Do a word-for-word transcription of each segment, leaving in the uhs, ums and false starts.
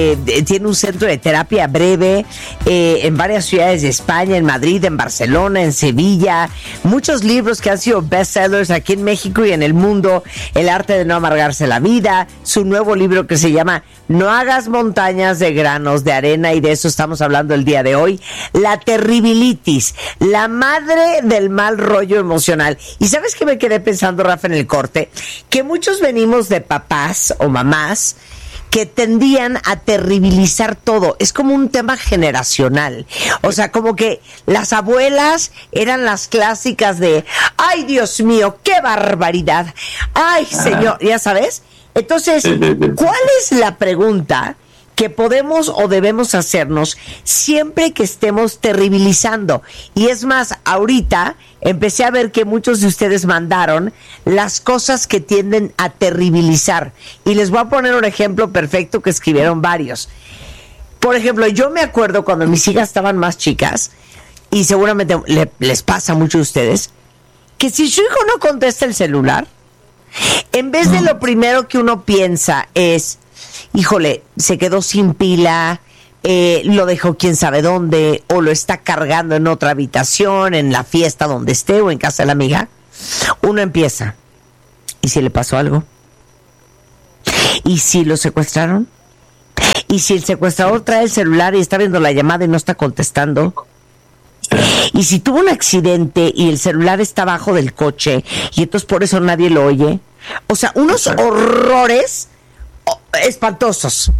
Eh, tiene un centro de terapia breve eh, en varias ciudades de España, en Madrid, en Barcelona, en Sevilla. Muchos libros que han sido bestsellers aquí en México y en el mundo. El arte de no amargarse la vida. Su nuevo libro que se llama No hagas montañas de granos de arena, y de eso estamos hablando el día de hoy. La terribilitis, la madre del mal rollo emocional. ¿Y sabes qué me quedé pensando, Rafa, en el corte? Que muchos venimos de papás o mamás que tendían a terribilizar todo. Es como un tema generacional. O sea, como que las abuelas eran las clásicas de ¡ay, Dios mío, qué barbaridad! ¡Ay, señor! ¿Ya sabes? Entonces, ¿cuál es la pregunta que podemos o debemos hacernos siempre que estemos terribilizando? Y es más, ahorita empecé a ver que muchos de ustedes mandaron las cosas que tienden a terribilizar. Y les voy a poner un ejemplo perfecto que escribieron varios. Por ejemplo, yo me acuerdo cuando mis hijas estaban más chicas, y seguramente le, les pasa a muchos de ustedes, que si su hijo no contesta el celular, en vez de lo primero que uno piensa es, híjole, se quedó sin pila, eh, lo dejó quién sabe dónde, o lo está cargando en otra habitación, en la fiesta donde esté, o en casa de la amiga, uno empieza, ¿y si le pasó algo? ¿Y si lo secuestraron? ¿Y si el secuestrador trae el celular y está viendo la llamada y no está contestando? ¿Y si tuvo un accidente y el celular está abajo del coche y entonces por eso nadie lo oye? O sea, unos horrores espantosos.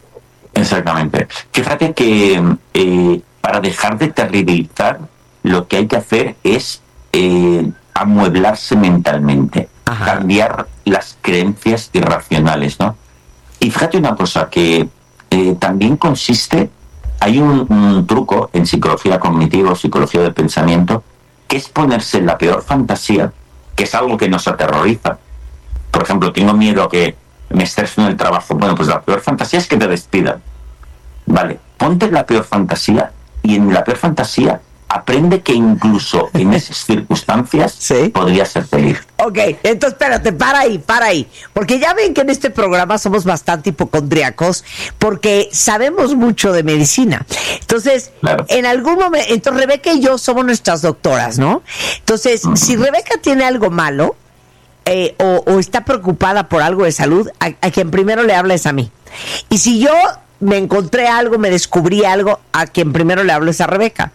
Exactamente. Fíjate que eh, para dejar de terribilizar, lo que hay que hacer es eh, amueblarse mentalmente. Ajá. Cambiar las creencias irracionales, ¿no? Y fíjate una cosa, que eh, también consiste, hay un, un truco en psicología cognitiva o psicología del pensamiento, que es ponerse en la peor fantasía, que es algo que nos aterroriza. Por ejemplo, tengo miedo a que me estreso en el trabajo. Bueno, pues la peor fantasía es que te despidan. Vale, ponte en la peor fantasía, y en la peor fantasía aprende que incluso en esas circunstancias ¿sí? podrías ser feliz. Ok, entonces espérate, para ahí, para ahí. Porque ya ven que en este programa somos bastante hipocondríacos, porque sabemos mucho de medicina. Entonces, claro. en algún momento, entonces Rebeca y yo somos nuestras doctoras, ¿no? Entonces, uh-huh. si Rebeca tiene algo malo, eh, o, o está preocupada por algo de salud, a, a quien primero le habla es a mí. Y si yo me encontré algo, me descubrí algo, a quien primero le hablo es a Rebeca.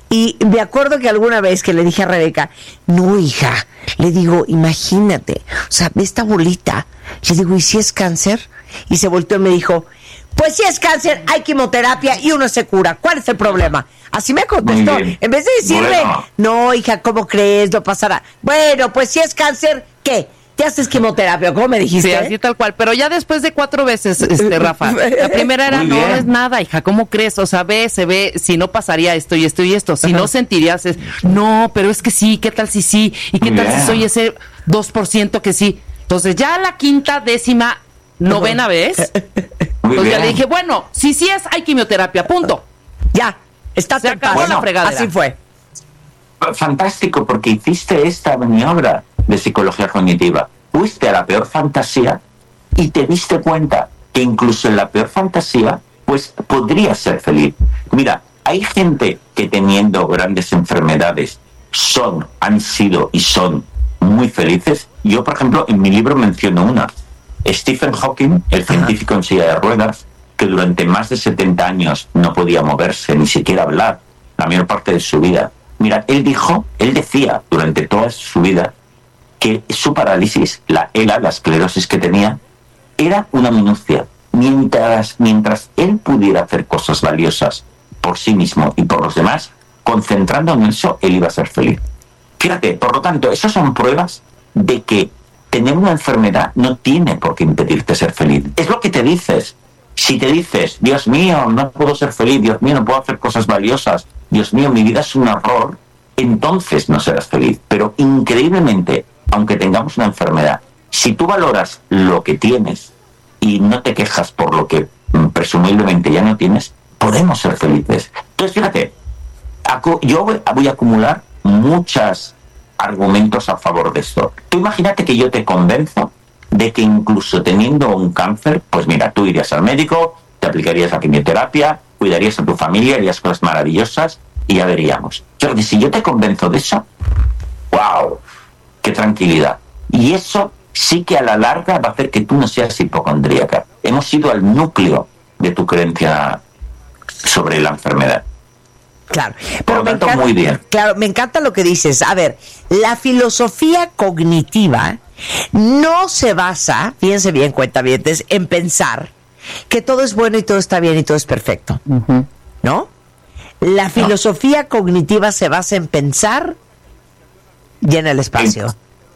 Y me acuerdo que alguna vez que le dije a Rebeca, no, hija, le digo, imagínate, o sea, ve esta bolita. Le digo, ¿y si es cáncer? Y se volteó y me dijo, pues si es cáncer, hay quimioterapia y uno se cura. ¿Cuál es el problema? Así me contestó. En vez de decirle, bueno. no, hija, ¿cómo crees? No pasará. Bueno, pues si es cáncer, ¿qué? ¿Te haces quimioterapia? ¿Cómo me dijiste? Sí, así tal cual. Pero ya después de cuatro veces, este, Rafa. La primera era, no, no es nada, hija, ¿cómo crees? O sea, ve, se ve, si no pasaría esto y esto y esto. Si Ajá. no sentirías, es, no, pero es que sí, ¿qué tal si sí? ¿Y qué Muy tal bien. si soy ese dos por ciento que sí? Entonces, ya la quinta, décima, novena Ajá. vez, pues ya le dije, bueno, si sí es, hay quimioterapia, punto. Ya, está se acabó bueno, la fregadera. Así fue. Fantástico, porque hiciste esta maniobra de psicología cognitiva. Fuiste a la peor fantasía y te diste cuenta que incluso en la peor fantasía, pues podrías ser feliz. Mira, hay gente que teniendo grandes enfermedades son, han sido y son muy felices. Yo, por ejemplo, en mi libro menciono una. Stephen Hawking, el científico en silla de ruedas, que durante más de setenta años no podía moverse, ni siquiera hablar, la mayor parte de su vida. Mira, él dijo, él decía durante toda su vida que su parálisis, la E L A, la esclerosis que tenía, era una minucia. Mientras, mientras él pudiera hacer cosas valiosas por sí mismo y por los demás, concentrando en eso, él iba a ser feliz. Fíjate, por lo tanto, esas son pruebas de que tener una enfermedad no tiene por qué impedirte ser feliz. Es lo que te dices. Si te dices, Dios mío, no puedo ser feliz, Dios mío, no puedo hacer cosas valiosas, Dios mío, mi vida es un horror, entonces no serás feliz. Pero increíblemente, aunque tengamos una enfermedad, si tú valoras lo que tienes y no te quejas por lo que mm, presumiblemente ya no tienes, podemos ser felices. Entonces, fíjate, acu- yo voy, voy a acumular muchos argumentos a favor de esto. Tú imagínate que yo te convenzo de que incluso teniendo un cáncer, pues mira, tú irías al médico, te te aplicarías la quimioterapia, cuidarías a tu familia, harías cosas maravillosas y ya veríamos. Jordi, si yo te convenzo de eso, ¡wow! ¡Qué tranquilidad! Y eso sí que a la larga va a hacer que tú no seas hipocondríaca. Hemos ido al núcleo de tu creencia sobre la enfermedad. Claro, pero pero me encanta, muy bien. Claro, me encanta lo que dices. A ver, la filosofía cognitiva no se basa, fíjense bien, cuentavientes, en pensar que todo es bueno y todo está bien y todo es perfecto. Uh-huh. ¿No? La filosofía no. cognitiva se basa en pensar y en el espacio.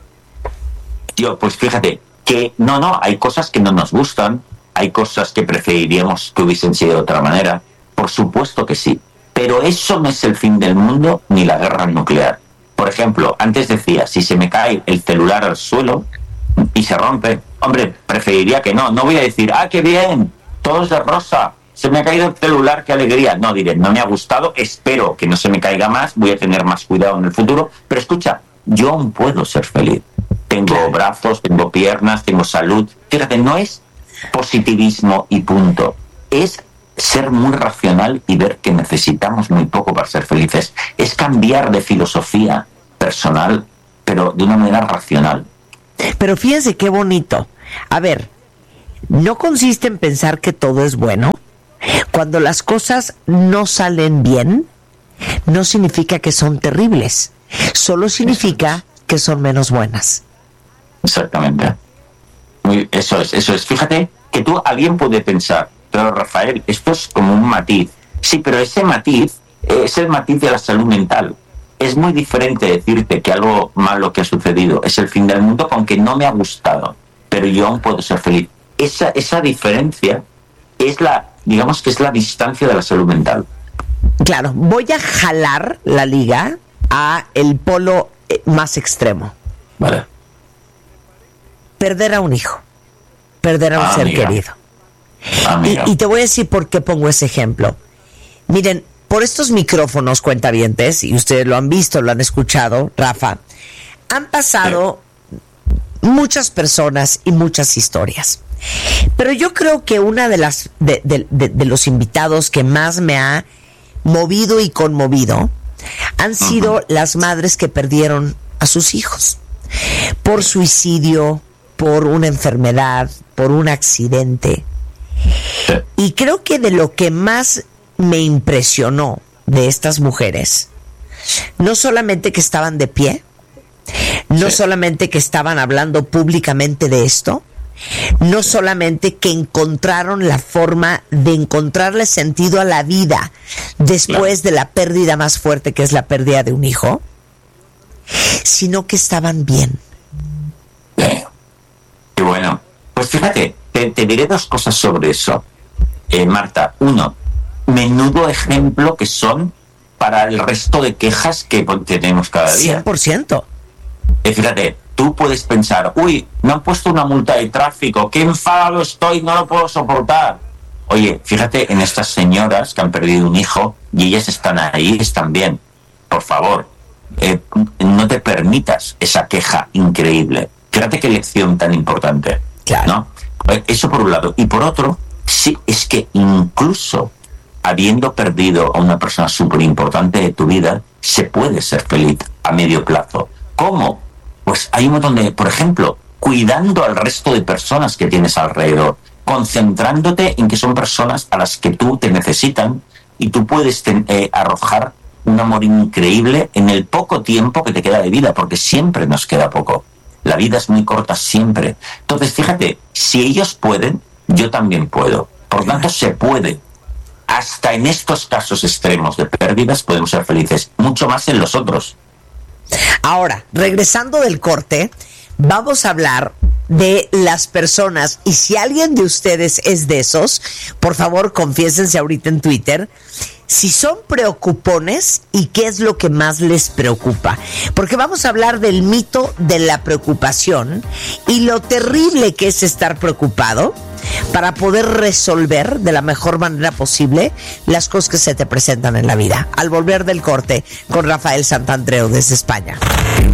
Yo, pues fíjate, que no, no, hay cosas que no nos gustan, hay cosas que preferiríamos que hubiesen sido de otra manera, por supuesto que sí, pero eso no es el fin del mundo ni la guerra nuclear. Por ejemplo, antes decía, si se me cae el celular al suelo y se rompe, hombre, preferiría que no, no voy a decir, ah, qué bien, todo es de rosa, se me ha caído el celular, qué alegría. No, diré, no me ha gustado, espero que no se me caiga más, voy a tener más cuidado en el futuro, pero escucha, yo aún puedo ser feliz. Tengo brazos, tengo piernas, tengo salud. Fíjate, no es positivismo y punto. Es ser muy racional y ver que necesitamos muy poco para ser felices. Es cambiar de filosofía personal, pero de una manera racional. Pero fíjense qué bonito. A ver, no consiste en pensar que todo es bueno. Cuando las cosas no salen bien, no significa que son terribles. Solo significa que son menos buenas. Exactamente. Muy, eso es, eso es. Fíjate que tú, alguien puede pensar, pero Rafael, esto es como un matiz. Sí, pero ese matiz es el matiz de la salud mental. Es muy diferente decirte que algo malo que ha sucedido es el fin del mundo, aunque no me ha gustado, pero yo aún puedo ser feliz. Esa, esa diferencia es la, digamos que es la distancia de la salud mental. Claro, voy a jalar la liga a el polo más extremo. Vale. Perder a un hijo, perder a un ah, ser amiga. querido. Ah, y, y te voy a decir por qué pongo ese ejemplo. Miren, por estos micrófonos, cuentavientes, y ustedes lo han visto, lo han escuchado, Rafa, han pasado sí. muchas personas y muchas historias. Pero yo creo que una de las de, de, de, de los invitados que más me ha movido y conmovido han sido uh-huh. las madres que perdieron a sus hijos por suicidio, por una enfermedad, por un accidente. Y creo que de lo que más me impresionó de estas mujeres, no solamente que estaban de pie, no sí. solamente que estaban hablando públicamente de esto, no solamente que encontraron la forma de encontrarle sentido a la vida después de la pérdida más fuerte, que es la pérdida de un hijo, sino que estaban bien. Sí. Qué bueno. Pues fíjate, te, te diré dos cosas sobre eso, eh, Marta. Uno, menudo ejemplo que son para el resto de quejas que tenemos cada día. cien por ciento. Eh, fíjate, tú puedes pensar, uy, me han puesto una multa de tráfico, qué enfadado estoy, no lo puedo soportar. Oye, fíjate en estas señoras que han perdido un hijo y ellas están ahí, están bien. Por favor, eh, no te permitas esa queja increíble. Fíjate qué lección tan importante, claro. ¿no? Eso por un lado. Y por otro, sí, es que incluso habiendo perdido a una persona súper importante de tu vida, se puede ser feliz a medio plazo. ¿Cómo? Pues hay un montón de, por ejemplo, cuidando al resto de personas que tienes alrededor, concentrándote en que son personas a las que tú te necesitan y tú puedes ten, eh, arrojar un amor increíble en el poco tiempo que te queda de vida, porque siempre nos queda poco. La vida es muy corta siempre. Entonces, fíjate, si ellos pueden, yo también puedo. Por tanto, se puede. Hasta en estos casos extremos de pérdidas podemos ser felices, mucho más en los otros. Ahora, regresando del corte, vamos a hablar de las personas, y si alguien de ustedes es de esos, por favor, confiésense ahorita en Twitter, si son preocupones y qué es lo que más les preocupa. Porque vamos a hablar del mito de la preocupación y lo terrible que es estar preocupado para poder resolver de la mejor manera posible las cosas que se te presentan en la vida. Al volver del corte con Rafael Santandreu desde España.